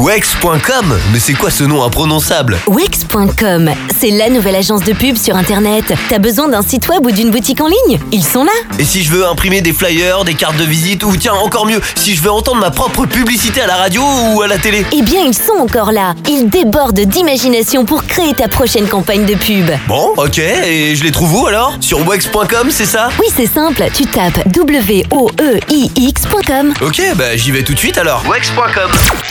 Wex.com? Mais c'est quoi ce nom imprononçable? Wex.com, c'est la nouvelle agence de pub sur Internet. T'as besoin d'un site web ou d'une boutique en ligne? Ils sont là. Et si je veux imprimer des flyers, des cartes de visite, ou tiens, encore mieux, si je veux entendre ma propre publicité à la radio ou à la télé? Eh bien, ils sont encore là. Ils débordent d'imagination pour créer ta prochaine campagne de pub. Bon, ok, et je les trouve où alors? Sur Wex.com, c'est ça? Oui, c'est simple, tu tapes WOEIX.com. Ok, bah j'y vais tout de suite alors. Wex.com.